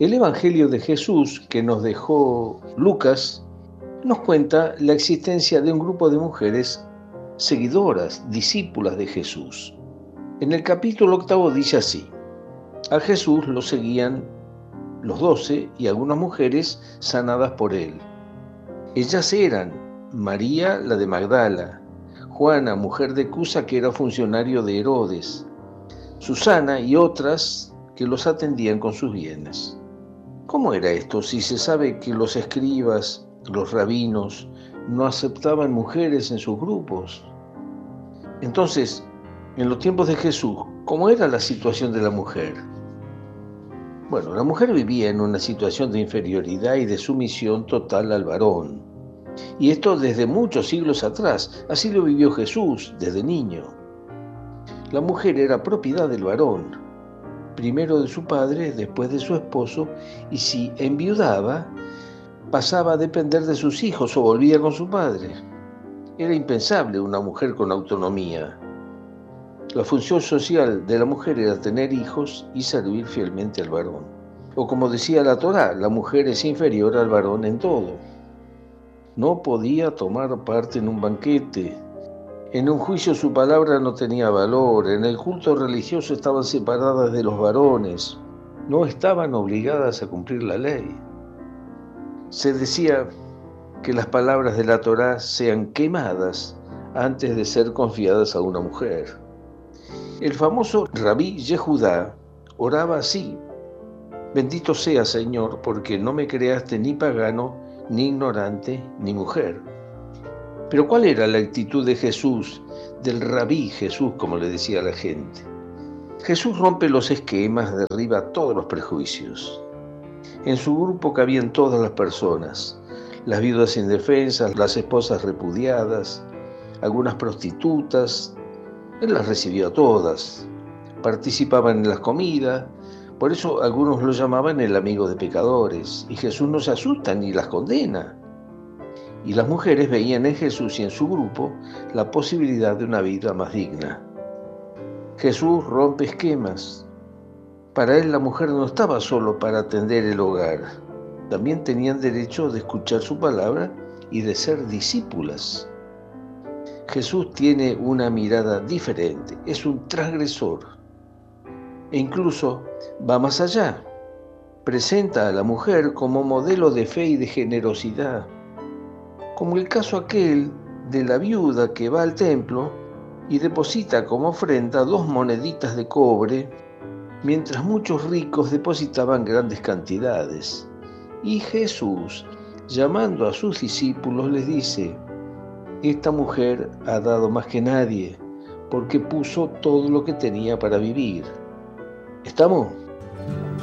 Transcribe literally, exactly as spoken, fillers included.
El Evangelio de Jesús que nos dejó Lucas nos cuenta la existencia de un grupo de mujeres seguidoras, discípulas de Jesús. En el capítulo octavo dice así: a Jesús lo seguían los doce y algunas mujeres sanadas por él. Ellas eran María, la de Magdala, Juana, mujer de Cusa, que era funcionario de Herodes, Susana y otras que los atendían con sus bienes. ¿Cómo era esto si se sabe que los escribas, los rabinos, no aceptaban mujeres en sus grupos? Entonces, en los tiempos de Jesús, ¿cómo era la situación de la mujer? Bueno, la mujer vivía en una situación de inferioridad y de sumisión total al varón. Y esto desde muchos siglos atrás. Así lo vivió Jesús desde niño. La mujer era propiedad del varón, primero de su padre, después de su esposo, y si enviudaba, pasaba a depender de sus hijos o volvía con su padre. Era impensable una mujer con autonomía. La función social de la mujer era tener hijos y servir fielmente al varón. O como decía la Torá, la mujer es inferior al varón en todo. No podía tomar parte en un banquete. En un juicio su palabra no tenía valor. En el culto religioso estaban separadas de los varones. No estaban obligadas a cumplir la ley. Se decía que las palabras de la Torá sean quemadas antes de ser confiadas a una mujer. El famoso Rabí Yehudá oraba así: bendito sea, Señor, porque no me creaste ni pagano, ni ignorante, ni mujer. Pero ¿cuál era la actitud de Jesús, del Rabí Jesús, como le decía a la gente? Jesús rompe los esquemas, derriba todos los prejuicios. En su grupo cabían todas las personas: las viudas indefensas, las esposas repudiadas, algunas prostitutas. Él las recibió a todas, participaban en las comidas, por eso algunos lo llamaban el amigo de pecadores, y Jesús no se asusta ni las condena. Y las mujeres veían en Jesús y en su grupo la posibilidad de una vida más digna. Jesús rompe esquemas. Para él la mujer no estaba solo para atender el hogar, también tenían derecho de escuchar su palabra y de ser discípulas. Jesús tiene una mirada diferente, es un transgresor e incluso va más allá. Presenta a la mujer como modelo de fe y de generosidad, como el caso aquel de la viuda que va al templo y deposita como ofrenda dos moneditas de cobre, mientras muchos ricos depositaban grandes cantidades. Y Jesús, llamando a sus discípulos, les dice: esta mujer ha dado más que nadie, porque puso todo lo que tenía para vivir. ¿Estamos?